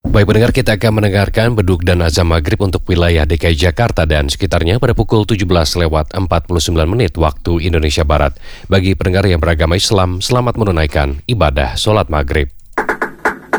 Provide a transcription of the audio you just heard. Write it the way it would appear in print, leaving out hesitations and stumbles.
Baik pendengar, kita akan mendengarkan beduk dan azan maghrib untuk wilayah DKI Jakarta dan sekitarnya pada pukul 17:49 waktu Indonesia Barat. Bagi pendengar yang beragama Islam, selamat menunaikan ibadah sholat maghrib.